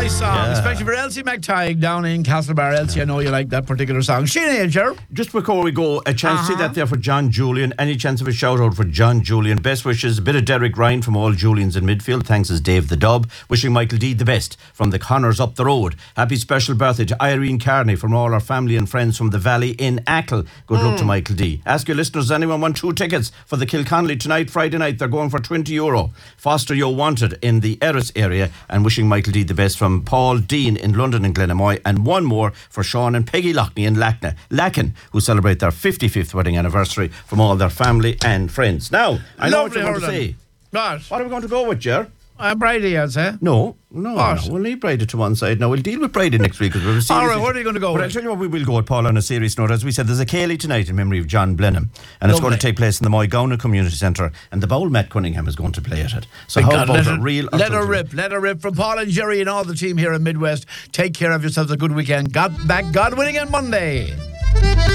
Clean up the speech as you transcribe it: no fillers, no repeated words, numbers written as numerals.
nice song, especially for Elsie McTighe down in Castlebar. Elsie, I know you like that particular song. Teenager. Just before we go, a chance to see that there for John Julian. Any chance of a shout out for John Julian? Best wishes, a bit of Derek Ryan from all Julians in midfield. Thanks as Dave the Dub. Wishing Michael D the best from the Connors up the road. Happy special birthday to Irene Carney from all our family and friends from the Valley in Achill. Good luck to Michael D. Ask your listeners, does anyone want 2 tickets for the Kilconnelly tonight, Friday night? They're going for €20. Foster Yo Wanted in the Erris area, and wishing Michael D the best from Paul Dean in London and Glenamoy, and one more for Sean and Peggy Loughney in Lacken, who celebrate their 55th wedding anniversary from all their family and friends. Now, I know what you want to say. What are we going to go with, Ger? Brady, I'd say. No. We'll leave Brady to one side. Now, we'll deal with Brady next week. All right, what are you going to go with? I'll tell you what, we will go with, Paul, on a serious note. As we said, there's a Ceilidh tonight in memory of John Blenheim, and it's going to take place in the Moygowney Community Centre, and the Bowl Matt Cunningham is going to play at it. So how about a real... Let her rip from Paul and Jerry and all the team here in Midwest. Take care of yourselves. A good weekend. God willing on Monday.